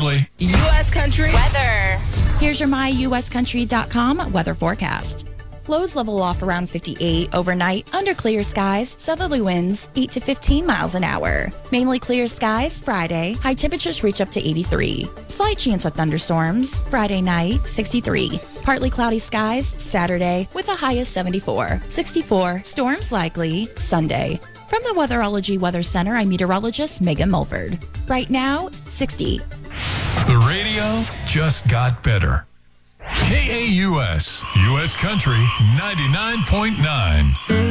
Bradley. U.S. Country Weather. Here's your myuscountry.com weather forecast. Lows level off around 58 overnight, under clear skies, southerly winds 8 to 15 miles an hour. Mainly clear skies Friday, high temperatures reach up to 83. Slight chance of thunderstorms Friday night, 63. Partly cloudy skies Saturday with a high of 74. 64, storms likely Sunday. From the Weatherology Weather Center, I'm meteorologist Megan Mulford. Right now, 60. The radio just got better. KAUS, U.S. Country 99.9.